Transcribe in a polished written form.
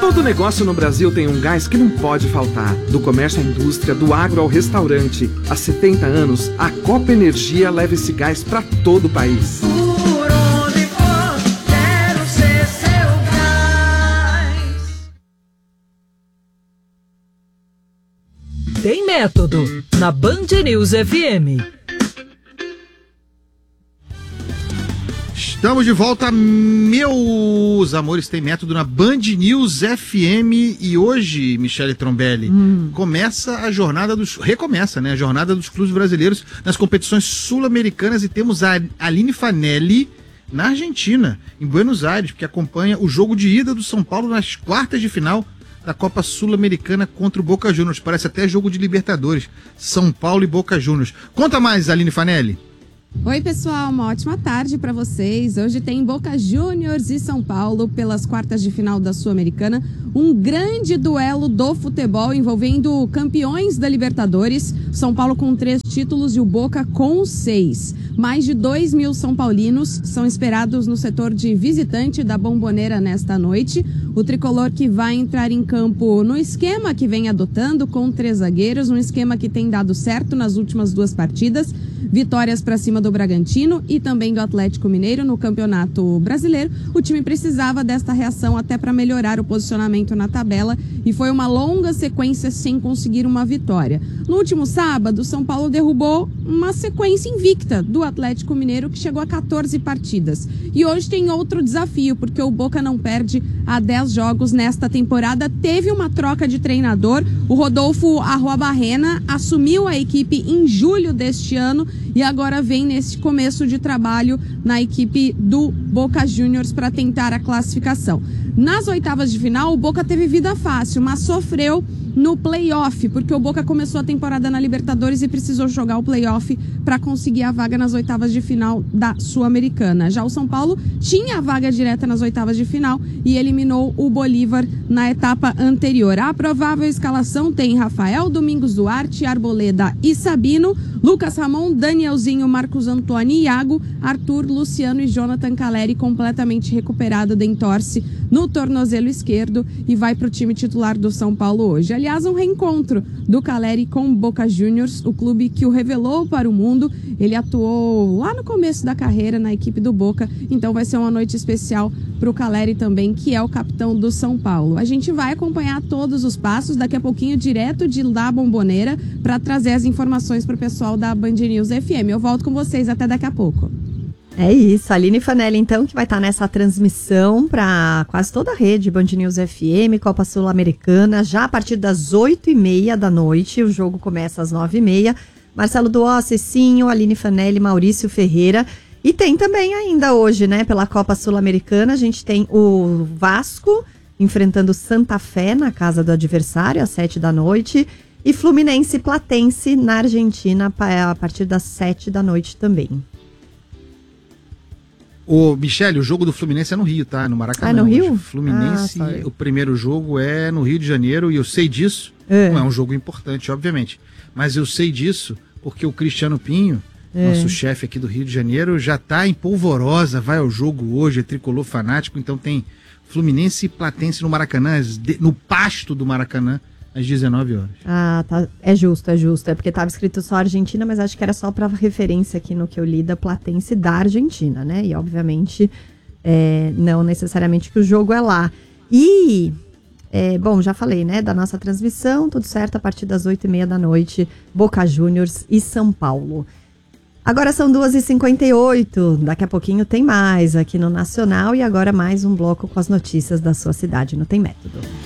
Todo negócio no Brasil tem um gás que não pode faltar. Do comércio à indústria, do agro ao restaurante. Há 70 anos, a Copa Energia leva esse gás para todo o país. Por onde for, quero ser seu gás. Tem Método, na Band News FM. Estamos de volta, meus amores, Tem Método na Band News FM. E hoje, Michele Trombelli, recomeça, né, a jornada dos clubes brasileiros nas competições sul-americanas, e temos a Aline Fanelli na Argentina, em Buenos Aires, que acompanha o jogo de ida do São Paulo nas quartas de final da Copa Sul-Americana contra o Boca Juniors. Parece até jogo de Libertadores, São Paulo e Boca Juniors. Conta mais, Aline Fanelli. Oi, pessoal, uma ótima tarde para vocês. Hoje tem Boca Juniors e São Paulo pelas quartas de final da Sul-Americana. Um grande duelo do futebol envolvendo campeões da Libertadores. São Paulo com 3 títulos e o Boca com 6. Mais de 2.000 São Paulinos são esperados no setor de visitante da Bombonera nesta noite. O tricolor que vai entrar em campo no esquema que vem adotando com 3 zagueiros, um esquema que tem dado certo nas últimas 2 partidas. Vitórias para cima do Bragantino e também do Atlético Mineiro no Campeonato Brasileiro. O time precisava desta reação até para melhorar o posicionamento na tabela, e foi uma longa sequência sem conseguir uma vitória. No último sábado, o São Paulo derrubou uma sequência invicta do Atlético Mineiro, que chegou a 14 partidas. E hoje tem outro desafio, porque o Boca não perde há 10 jogos nesta temporada. Teve uma troca de treinador. O Rodolfo Arruabarrena assumiu a equipe em julho deste ano e agora vem nesse começo de trabalho na equipe do Boca Juniors para tentar a classificação. Nas oitavas de final, o Boca teve vida fácil, mas sofreu no play-off, porque o Boca começou a temporada na Libertadores e precisou jogar o play-off para conseguir a vaga nas oitavas de final da Sul-Americana. Já o São Paulo tinha a vaga direta nas oitavas de final e eliminou o Bolívar na etapa anterior. A provável escalação tem Rafael, Domingos Duarte, Arboleda e Sabino, Lucas Ramon, Danielzinho, Marcos Antônio e Iago, Arthur, Luciano e Jonathan Caleri completamente recuperado de entorse no tornozelo esquerdo e vai para o time titular do São Paulo hoje. Aliás, um reencontro do Caleri com o Boca Juniors, o clube que o revelou para o mundo. Ele atuou lá no começo da carreira na equipe do Boca, então vai ser uma noite especial para o Caleri também, que é o capitão do São Paulo. A gente vai acompanhar todos os passos, daqui a pouquinho direto de lá Bombonera, para trazer as informações para o pessoal da Band News FM. Eu volto com vocês até daqui a pouco. É isso, a Aline Fanelli, então, que vai estar nessa transmissão para quase toda a rede Band News FM, Copa Sul-Americana, já a partir das 8h30 da noite, o jogo começa às 9h30. Marcelo Duó, Cecinho, Aline Fanelli, Maurício Ferreira. E tem também ainda hoje, né, pela Copa Sul-Americana, a gente tem o Vasco enfrentando Santa Fé na casa do adversário, às 7 da noite, e Fluminense e Platense na Argentina a partir das 7 da noite também. Ô, Michele, o jogo do Fluminense é no Rio, tá? No Maracanã. Ah, no Rio? Hoje. Fluminense, o primeiro jogo é no Rio de Janeiro, e eu sei disso. Não é um jogo importante, obviamente. Mas eu sei disso porque o Cristiano Pinho, nosso chefe aqui do Rio de Janeiro, já tá em polvorosa, vai ao jogo hoje, é tricolor fanático, então tem Fluminense e Platense no Maracanã, no pasto do Maracanã, às 19 horas. Ah, tá. É justo. É porque estava escrito só Argentina, mas acho que era só para referência aqui no que eu li da Platense da Argentina, né? E, obviamente, não necessariamente que o jogo é lá. E, bom, já falei, né? Da nossa transmissão, tudo certo, a partir das 8h30 da noite, Boca Juniors e São Paulo. Agora são 2h58, daqui a pouquinho tem mais aqui no Nacional, e agora mais um bloco com as notícias da sua cidade no Tem Método.